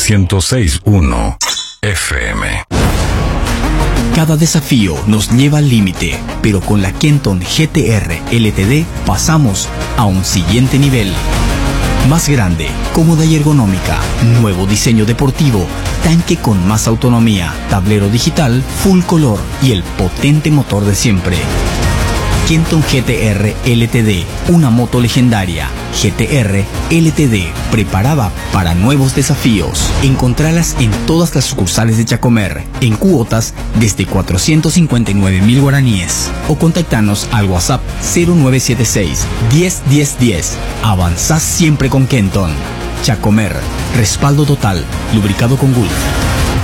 106.1 FM. Cada desafío nos lleva al límite, pero con la Kenton GTR LTD pasamos a un siguiente nivel. Más grande, cómoda y ergonómica, nuevo diseño deportivo, tanque con más autonomía, tablero digital, full color y el potente motor de siempre. Kenton GTR LTD, una moto legendaria. GTR LTD, preparada para nuevos desafíos. Encontralas en todas las sucursales de Chacomer, en cuotas desde 459.000 guaraníes. O contactanos al WhatsApp 0976 10 10 10. Avanzás siempre con Kenton. Chacomer, respaldo total, lubricado con Gulf.